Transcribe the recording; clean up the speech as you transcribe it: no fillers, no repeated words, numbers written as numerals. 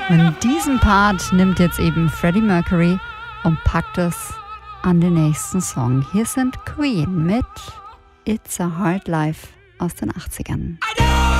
Und diesen Part nimmt jetzt eben Freddie Mercury und packt es an den nächsten Song. Hier sind Queen mit It's a Hard Life aus den 80ern.